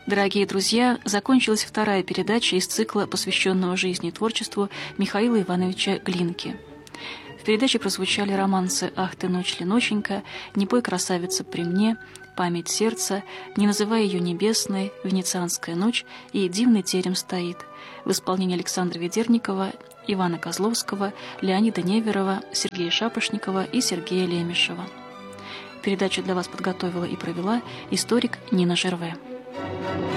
Дорогие друзья, закончилась вторая передача из цикла, посвященного жизни и творчеству Михаила Ивановича Глинки. В передаче прозвучали романсы «Ах ты, ночь, леноченька», «Не пой, красавица, при мне», «Память сердца», «Не называй ее небесной», «Венецианская ночь» и «Дивный терем стоит» в исполнении Александра Ведерникова, Ивана Козловского, Леонида Неверова, Сергея Шапошникова и Сергея Лемешева. Передачу для вас подготовила и провела историк Нина Жерве.